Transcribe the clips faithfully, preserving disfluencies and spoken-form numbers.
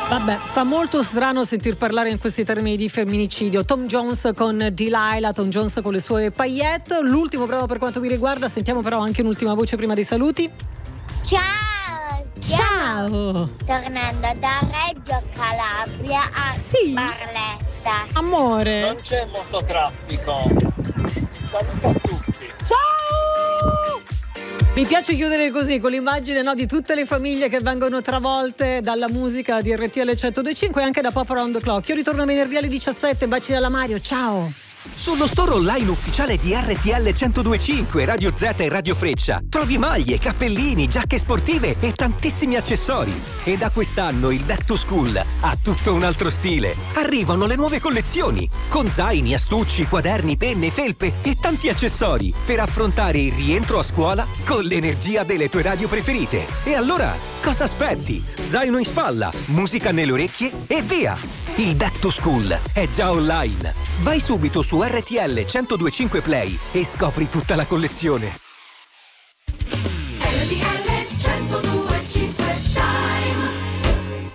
Vabbè, fa molto strano sentir parlare in questi termini di femminicidio. Tom Jones con Delilah, Tom Jones con le sue paillette. L'ultimo bravo per quanto mi riguarda. Sentiamo però anche un'ultima voce prima dei saluti. Ciao! Ciao! Tornando da Reggio Calabria a Sì. Barletta. Amore. Non c'è molto traffico. Saluto a tutti. Ciao! Mi piace chiudere così, con l'immagine, no, di tutte le famiglie che vengono travolte dalla musica di R T L centodue e cinque e anche da Pop Around the Clock. Io ritorno venerdì alle diciassette, baci dalla Mario, ciao! Sullo store online ufficiale di R T L centodue e cinque, Radio Z e Radio Freccia trovi maglie, cappellini, giacche sportive e tantissimi accessori. E da quest'anno il Back to School ha tutto un altro stile. Arrivano le nuove collezioni con zaini, astucci, quaderni, penne, felpe e tanti accessori per affrontare il rientro a scuola con l'energia delle tue radio preferite. E allora, cosa aspetti? Zaino in spalla, musica nelle orecchie e via! Il Back to School è già online. Vai subito su R T L centodue e cinque Play e scopri tutta la collezione. R T L centodue e cinque Time.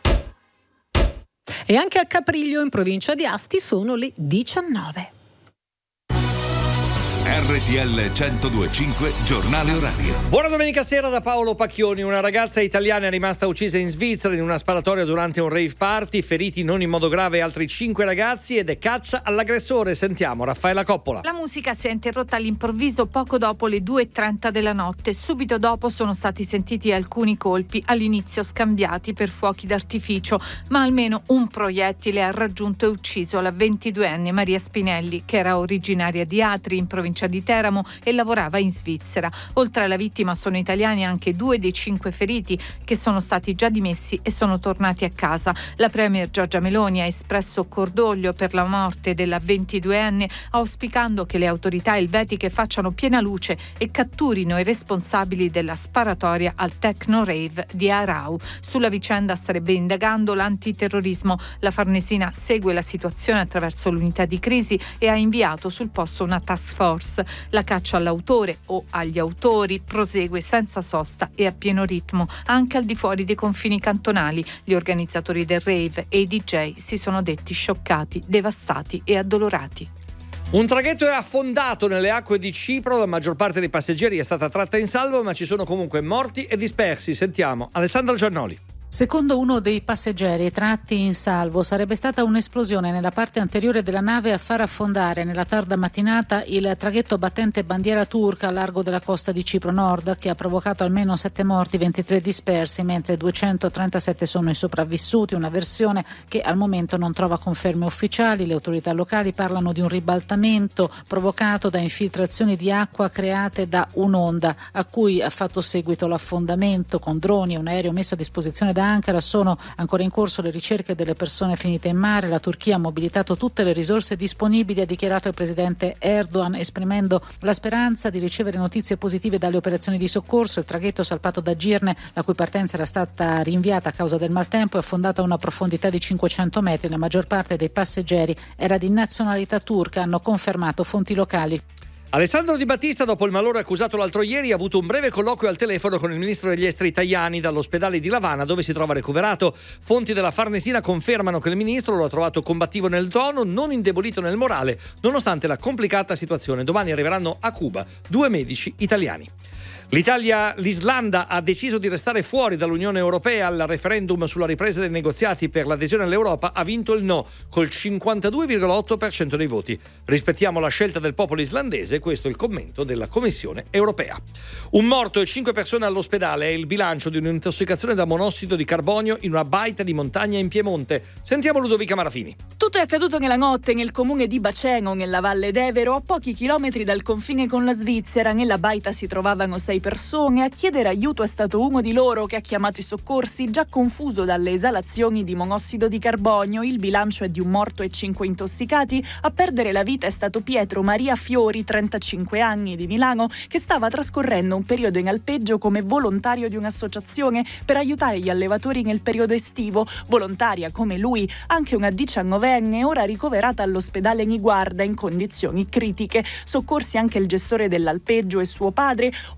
E anche a Capriglio, in provincia di Asti, sono le diciannove. R T L centodue e cinque Giornale Orario. Buona domenica sera da Paolo Pacchioni. Una ragazza italiana è rimasta uccisa in Svizzera in una sparatoria durante un rave party. Feriti non in modo grave altri cinque ragazzi ed è caccia all'aggressore. Sentiamo Raffaella Coppola. La musica si è interrotta all'improvviso poco dopo le due e trenta della notte. Subito dopo sono stati sentiti alcuni colpi, all'inizio scambiati per fuochi d'artificio, ma almeno un proiettile ha raggiunto e ucciso la ventiduenne Maria Spinelli, che era originaria di Atri, in provincia di Teramo, e lavorava in Svizzera. Oltre alla vittima sono italiani anche due dei cinque feriti, che sono stati già dimessi e sono tornati a casa. La premier Giorgia Meloni ha espresso cordoglio per la morte della ventiduenne, auspicando che le autorità elvetiche facciano piena luce e catturino i responsabili della sparatoria al Techno Rave di Arau. Sulla vicenda starebbe indagando l'antiterrorismo. La Farnesina segue la situazione attraverso l'unità di crisi e ha inviato sul posto una task force. La caccia all'autore o agli autori prosegue senza sosta e a pieno ritmo, anche al di fuori dei confini cantonali. Gli organizzatori del rave e i D J si sono detti scioccati, devastati e addolorati. Un traghetto è affondato nelle acque di Cipro, la maggior parte dei passeggeri è stata tratta in salvo, ma ci sono comunque morti e dispersi. Sentiamo Alessandro Giannoli. Secondo uno dei passeggeri tratti in salvo, sarebbe stata un'esplosione nella parte anteriore della nave a far affondare nella tarda mattinata il traghetto battente bandiera turca a largo della costa di Cipro Nord, che ha provocato almeno sette morti, ventitré dispersi, mentre duecentotrentasette sono i sopravvissuti, una versione che al momento non trova conferme ufficiali. Le autorità locali parlano di un ribaltamento provocato da infiltrazioni di acqua create da un'onda, a cui ha fatto seguito l'affondamento con droni e un aereo messo a disposizione da Ankara. Sono ancora in corso le ricerche delle persone finite in mare. La Turchia ha mobilitato tutte le risorse disponibili, ha dichiarato il presidente Erdogan, esprimendo la speranza di ricevere notizie positive dalle operazioni di soccorso. Il traghetto salpato da Girne, la cui partenza era stata rinviata a causa del maltempo, è affondato a una profondità di cinquecento metri. La maggior parte dei passeggeri era di nazionalità turca, hanno confermato fonti locali. Alessandro Di Battista, dopo il malore accusato l'altro ieri, ha avuto un breve colloquio al telefono con il ministro degli esteri Tajani dall'ospedale di Lavana, dove si trova recuperato. Fonti della Farnesina confermano che il ministro lo ha trovato combattivo nel tono, non indebolito nel morale, nonostante la complicata situazione. Domani arriveranno a Cuba due medici italiani. L'Italia, l'Islanda ha deciso di restare fuori dall'Unione Europea. Al referendum sulla ripresa dei negoziati per l'adesione all'Europa ha vinto il no col cinquantadue virgola otto per cento dei voti. Rispettiamo la scelta del popolo islandese, questo è il commento della Commissione Europea. Un morto e cinque persone all'ospedale è il bilancio di un'intossicazione da monossido di carbonio in una baita di montagna in Piemonte. Sentiamo Ludovica Marafini. Tutto è accaduto nella notte nel comune di Baceno, nella Valle d'Evero, a pochi chilometri dal confine con la Svizzera. Nella baita si trovavano sei persone. A chiedere aiuto è stato uno di loro, che ha chiamato i soccorsi già confuso dalle esalazioni di monossido di carbonio. Il bilancio è di un morto e cinque intossicati. A perdere la vita è stato Pietro Maria Fiori, trentacinque anni, di Milano, che stava trascorrendo un periodo in alpeggio come volontario di un'associazione per aiutare gli allevatori nel periodo estivo. Volontaria come lui anche una diciannovenne, ora ricoverata all'ospedale Niguarda in condizioni critiche. Soccorsi anche il gestore dell'alpeggio e suo padre.